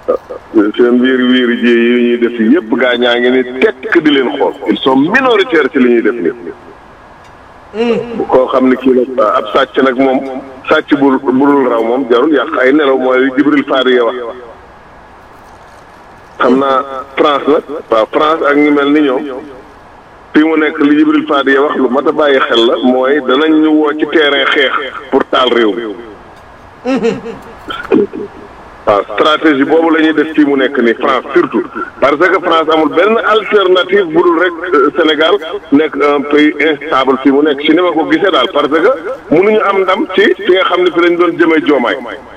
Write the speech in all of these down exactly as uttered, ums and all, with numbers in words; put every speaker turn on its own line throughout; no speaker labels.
seen wiiri wiiri ji yi ñuy def yëpp gaa ñaa ngi ni tekk di leen xool ils sont minoritaires ci li ñuy def nii. koo xam ne kii nag ab sàcc nag moom sàcc bu budul raw moom jarul yàq ay nelaw mooy Jibril Fary wax. xam naa France nag waaw France ak ñu mel ni ñoom fii mu nekk li Jibril Fary wax lu mat a bàyyi xel la mooy danañ ñu woo ci terrain xeex pour taal réew mi. waaw stratégie boobu la ñuy def fii mu nekk nii France surtout parce que France amul benn alternative bu dul rek Sénégal nekk un pays instable fii mu nekk ci ni ma ko gisee daal parce que mënuñu am ndam ci fi nga xam ne fi lañ doon jëmee Diomaye.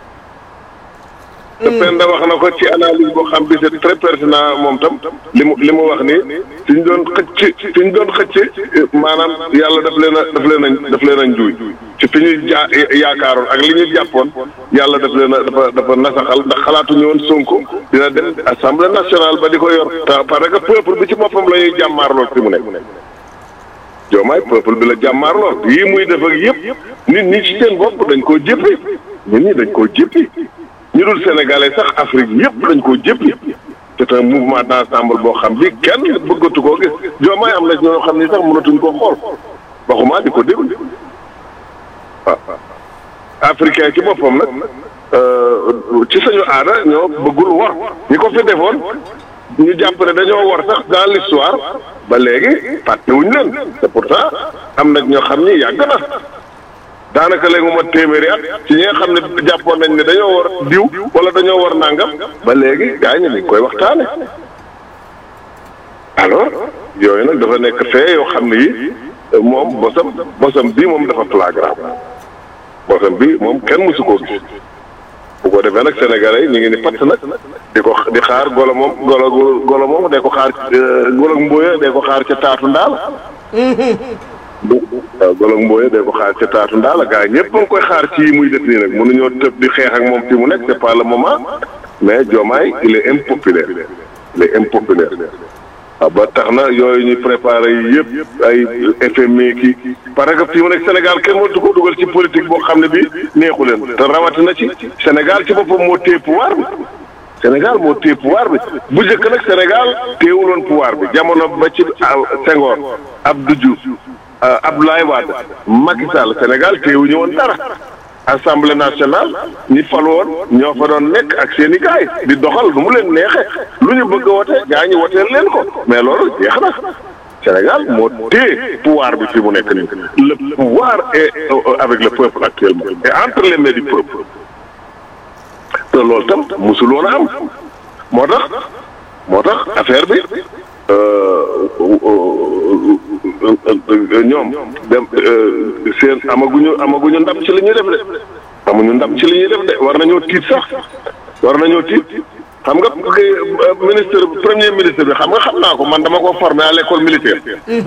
te Penda wax na ko ci analyse boo xam bi c'est très pertinent moom tam li mu li mu wax nii suñ doon xëcc suñ doon xëcc maanaam yàlla daf leen a daf leen a daf leen a njuuy ci fi ñuy jaa yaakaaroon ak li ñu jàppoon yàlla daf leen a dafa dafa nasaxal ndax xalaatuñu woon Sonko dina dem assemblée nationale ba di ko yor te parce que peuple bi ci boppam la ñuy jàmmaarloo fi mu nekk. Diomaye peuple bi la jàmmaarloo yii muy def ak yëpp nit ñi ci seen bopp dañ koo jéppi nit ñi dañ koo jéppi. ñu dul sénégalais sax Afrique yëpp lañ koo jëppi c'est un mouvement d'ensemble boo xam bi kenn bëggatu koo gis Diomaye am na ñoo xam ni sax mënatuñ koo xool waxuma di ko déglu waaw africain ci boppam nag ci suñu aada ñoo bëggul wor ñi ko fi defoon ñu jàpp ne dañoo wor sax dans l'histoire ba léegi fàttewuñ leen te pourtant am na ñoo xam ni yàgg na daanaka léegi mu mat téeméeri at ci ñi nga xam ne jàppoon nañ ne dañoo war diw wala dañoo war nangam ba léegi gaa ñi dañ koy waxtaane alors yooyu nag dafa nekk fee yoo xam ne yi moom bosam bosam bii moom dafa flagrant bosam bi moom kenn mësu koo gis bu ko defee nag sénégalais yi ñu ngi ni patt nag di ko di xaar golo moom golo golo moom day ko xaar golo mbóoya day ko xaar ca taatu ndaal waaw Golog Mboye day ko xaar ca taatu ndaala gars yi ñëpp a ngi koy xaar ci yi muy def nii nag mënuñoo tëb di xeex ak moom fi mu nekk c'est pas le moment mais Diomaye il est impopulaire il est impopulaire waaw ba tax na yooyu ñuy préparé yi yëpp ay F M I kii parce que fi mu nekk Sénégal kenn mënatu ko dugal ci politique boo xam ne bi neexu leen te rawatina ci Sénégal ci boppam moo téye pouvoir bi Sénégal moo téye pouvoir bi bu njëkk nag Sénégal téewuloon pouvoir bi jamono ba ci Senghor Abdou Diouf Abdoulaye Wade Macky Sall Sénégal téewuñu woon dara assemblée nationale ñi fal woon ñoo fa doon nekk ak seen i gaay di doxal nu mu leen neexee lu ñu bëgg a wote gaa ñi woteel leen ko mais loolu jeex na Sénégal moo téye pouvoir bi fi mu nekk nii le pouvoir est avec le peuple actuellement et entre les mains du peuple te loolu tam musul woon a am moo tax moo tax affaire bi ñoom dem seen amaguñu amaguñu ndam ci li ñuy def de amuñu ndam ci li ñuy def de war nañoo tiit sax war nañoo tiit xam nga ministre premier ministre bi xam nga xam naa ko man dama ko formé à l'école militaire.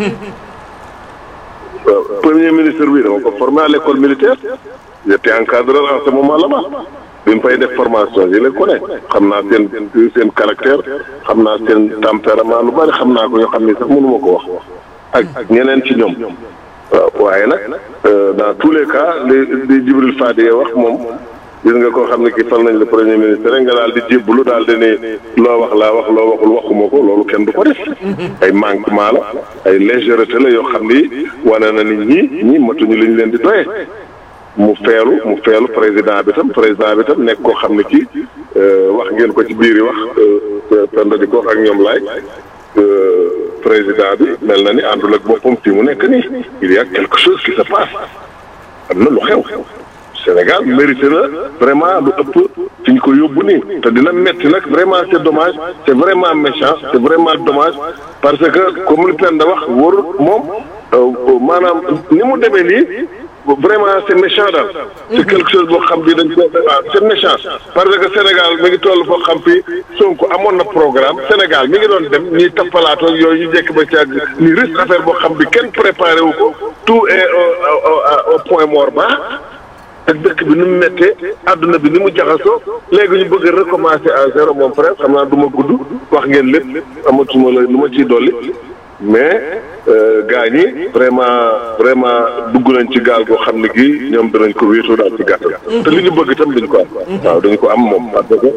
premier ministre bi dama ko formé à l'école militaire j'étais encadreur en ce moment là-bas bi mu fay def formation je les connais xam naa seen seen caractère xam naa seen tempérament lu bari xam naa ko yoo xam ni sax mënuma ko wax ak ñeneen ci ñoom waaw waaye nag dans tous les cas li li Jibril Fady wax moom gis nga koo xam ne ki fal nañ le premier ministre rek nga daal di jébbalu daal di ne loo wax laa wax loo waxul waxuma ko loolu kenn du ko def ay manquement la ay légèreté la yoo xam ni wane na nit ñi ñi matuñu li ñu leen di doyee mu feelu mu feelu président bi tam président bi tam nekk koo xam ne kii wax ngeen ko ci biir yi wax Penda di ko wax ak ñoom laay président bi mel na ni àndul ak boppam fii mu nekk nii il y a quelque chose qui se passe am na lu xew Sénégal mérité na vraiment lu ëpp fi ñu ko yóbbu nii te dina metti nag vraiment c'est dommage c'est vraiment méchant c'est vraiment dommage parce que comme li Penda wax warul moom maanaam ni mu demee nii vraiment c'est méchant daal c'est quelque chose boo xam bi dañ ko c'est méchant parce que Sénégal mi ngi toll foo xam fi Sonko amoon na programme Sénégal mi ngi doon dem ñuy tappalaatoo yooyu ñu jekk ba caag ni risque affaire boo xam bi kenn préparé wu ko tout est au point mort bas ak dëkk bi ni mu méttee adduna bi ni mu jaxasoo léegi ñu bëgg a recommencer à zéro mon frère xam naa du ma gudd wax ngeen lépp amatuma la lu ma ciy dolli mais gaa ñi vraiment vraiment dugg nañ ci gaal goo xam ne gii ñoom danañ ko wéetoo daal ci gàttal te li ñu bëgg itam dañ ko am waaw dañ ko am moom parce que